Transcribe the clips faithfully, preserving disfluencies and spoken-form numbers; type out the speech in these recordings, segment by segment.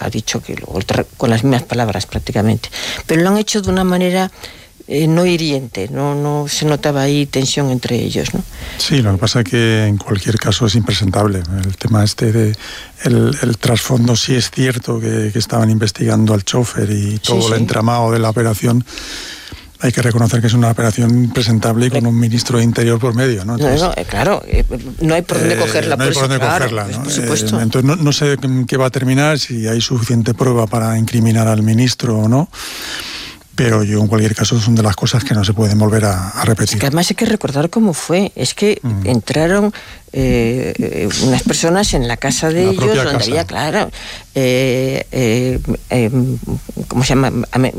ha dicho que lo, con las mismas palabras prácticamente, pero lo han hecho de una manera Eh, no hiriente, no, no se notaba ahí tensión entre ellos, ¿no? Sí, lo que pasa es que en cualquier caso es impresentable. El tema este de el, el trasfondo, sí es cierto que, que estaban investigando al chofer y todo sí, el sí. entramado de la operación. Hay que reconocer que es una operación impresentable y con un ministro de Interior por medio, ¿no? Entonces, no, no, claro, no hay por dónde eh, cogerla. No hay por dónde claro, cogerla, pues, ¿no? por supuesto. Eh, entonces no, no sé qué va a terminar, si hay suficiente prueba para incriminar al ministro o no. Pero yo, en cualquier caso, son de las cosas que no se pueden volver a, a repetir. Es que además hay que recordar cómo fue. Es que mm. entraron eh, unas personas en la casa de la ellos, donde casa. había, claro, eh, eh, eh, ¿cómo se llama? Ame,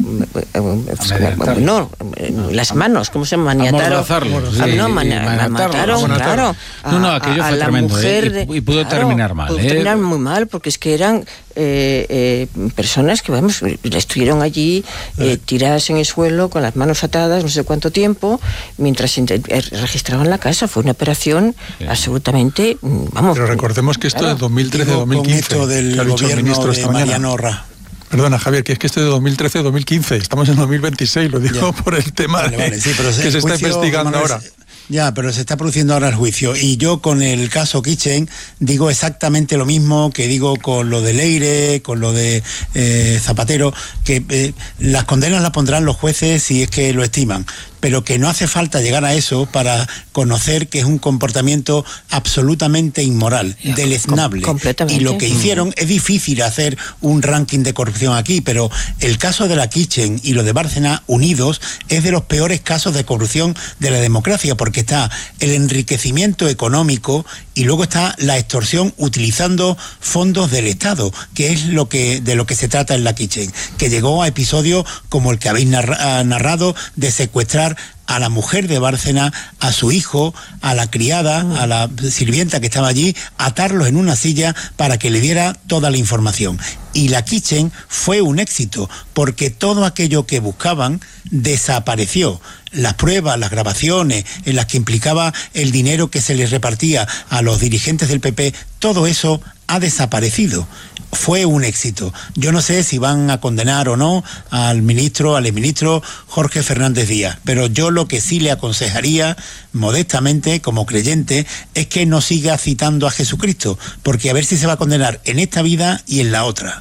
no, las manos, ¿cómo se llama? Maniataron. Sí, no, man, man, mataron, claro. No, no, aquello a, fue a la tremendo. Mujer ¿eh? de, y, y pudo claro, terminar mal. Pudo ¿eh? terminar muy mal, porque es que eran eh, eh, personas que, vamos, estuvieron allí eh, tiradas en el suelo, con las manos atadas, no sé cuánto tiempo, mientras registraban la casa. Fue una operación sí. absolutamente, vamos. Pero recordemos que esto claro. es dos mil trece dos mil quince. Con esto del gobierno de Mariano Rajoy. Perdona, Javier, que es que este es de dos mil trece dos mil quince, estamos en dos mil veintiséis, lo digo ya. por el tema vale, vale, sí, pero que se está investigando Manuel, ahora. Ya, pero se está produciendo ahora el juicio. Y yo con el caso Kitchen digo exactamente lo mismo que digo con lo de Leire, con lo de eh, Zapatero, que eh, las condenas las pondrán los jueces si es que lo estiman, pero que no hace falta llegar a eso para conocer que es un comportamiento absolutamente inmoral, ya, deleznable. Com- y lo que hicieron, es difícil hacer un ranking de corrupción aquí, pero el caso de la Kitchen y lo de Bárcena unidos es de los peores casos de corrupción de la democracia, porque está el enriquecimiento económico y luego está la extorsión utilizando fondos del Estado, que es lo que de lo que se trata en la Kitchen, que llegó a episodios como el que habéis narra- narrado de secuestrar a la mujer de Bárcena, a su hijo, a la criada, a la sirvienta que estaba allí, atarlos en una silla para que le diera toda la información. Y la Kitchen fue un éxito, porque todo aquello que buscaban desapareció. Las pruebas, las grabaciones en las que implicaba el dinero que se les repartía a los dirigentes del P P, todo eso ha desaparecido. Fue un éxito. Yo no sé si van a condenar o no al ministro, al exministro Jorge Fernández Díaz, pero yo lo que sí le aconsejaría, modestamente, como creyente, es que no siga citando a Jesucristo, porque a ver si se va a condenar en esta vida y en la otra.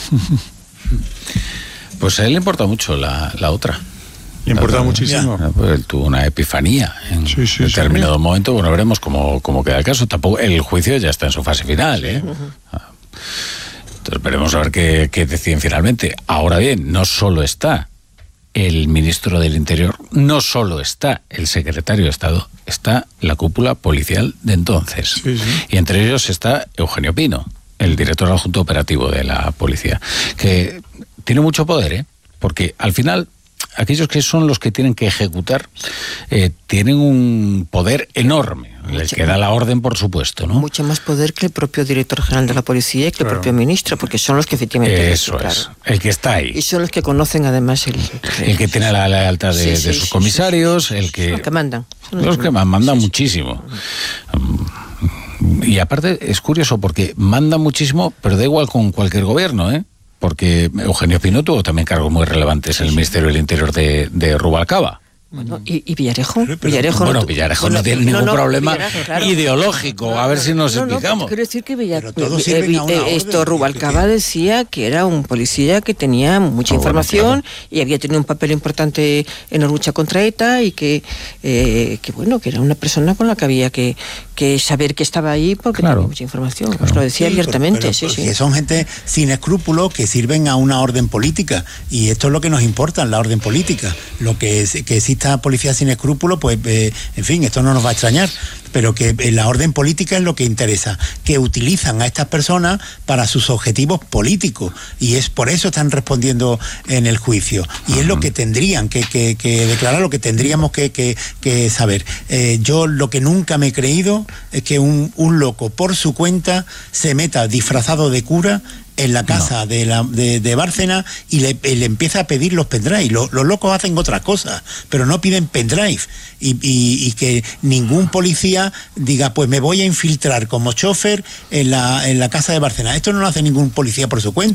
Pues a él le importa mucho la, la otra. Le importa muchísimo. Ya, pues él tuvo una epifanía en sí, sí, determinado sí. momento. Bueno, veremos cómo, cómo queda el caso. Tampoco el juicio ya está en su fase final, ¿eh? Entonces veremos a ver qué, qué deciden finalmente. Ahora bien, no solo está el ministro del Interior, no solo está el secretario de Estado, está la cúpula policial de entonces. Sí, sí. Y entre ellos está Eugenio Pino, el director adjunto operativo de la policía, que tiene mucho poder, ¿eh? Porque al final aquellos que son los que tienen que ejecutar eh, tienen un poder enorme, el que da la orden, por supuesto, ¿no? Mucho más poder que el propio director general de la policía y que claro. el propio ministro, porque son los que efectivamente... Eso es, claro. el que está ahí. Y son los que conocen además el... El que tiene la lealtad de, sí, sí, de sus sí, comisarios, sí, sí, sí. el que... Los que mandan. Los, los que mandan sí, muchísimo. Sí. Y aparte es curioso porque mandan muchísimo, pero da igual con cualquier gobierno, ¿eh? Porque Eugenio Pino tuvo también cargos muy relevantes en el Ministerio del Interior de, de Rubalcaba. Bueno, ¿y, y Villarejo? Villarejo bueno, no, Villarejo bueno, no tiene no, ningún no, problema claro. ideológico, a ver si nos no, explicamos. No, quiero decir que Villarejo, eh, eh, esto Rubalcaba decía que era un policía que tenía mucha oh, información bueno, claro. y había tenido un papel importante en la lucha contra ETA y que, eh, que bueno, que era una persona con la que había que, que saber que estaba ahí porque claro. tenía mucha información. Claro. Pues lo decía sí, abiertamente. Pero, pero, sí, sí. Son gente sin escrúpulos que sirven a una orden política y esto es lo que nos importa, la orden política. Lo que, es, que exista policía sin escrúpulos, pues, eh, en fin, esto no nos va a extrañar, pero que eh, la orden política es lo que interesa, que utilizan a estas personas para sus objetivos políticos y es por eso están respondiendo en el juicio y uh-huh. es lo que tendrían que, que, que declarar, lo que tendríamos que, que, que saber. Eh, yo lo que nunca me he creído es que un, un loco por su cuenta se meta disfrazado de cura en la casa no. de, la, de, de Bárcena y le, le empieza a pedir los pendrive. Los, los locos hacen otras cosas, pero no piden pendrive. Y, y, y que ningún policía diga, pues me voy a infiltrar como chofer en la, en la casa de Bárcena. Esto no lo hace ningún policía por su cuenta.